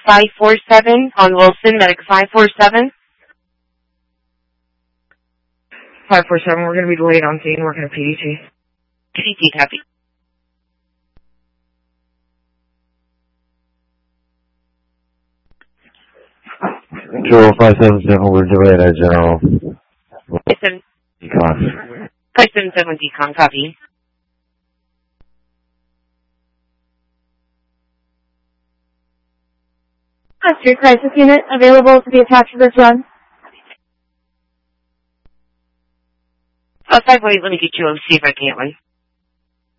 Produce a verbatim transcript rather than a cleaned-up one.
five four seven on Wilson, medic five four seven. five four seven, we're going to be delayed on scene, working at P D T. P D T, copy. Two five seven seven, we're delayed at General. five seven Decon. five seven seven decon, copy. Street crisis unit available to be attached to this run. Oh, five, wait, let me get you, let me see if I can get one.